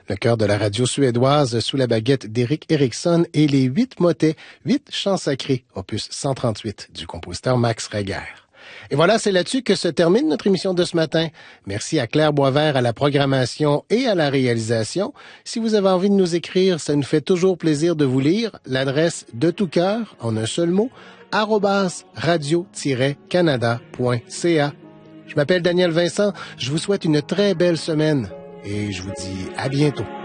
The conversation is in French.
le cœur de la radio suédoise sous la baguette d'Eric Eriksson et les 8 motets, 8 chants sacrés, opus 138 du compositeur Max Reger. Et voilà, c'est là-dessus que se termine notre émission de ce matin. Merci à Claire Boisvert à la programmation et à la réalisation. Si vous avez envie de nous écrire, ça nous fait toujours plaisir de vous lire. L'adresse de tout cœur, en un seul mot, @radio-canada.ca. Je m'appelle Daniel Vincent. Je vous souhaite une très belle semaine et je vous dis à bientôt.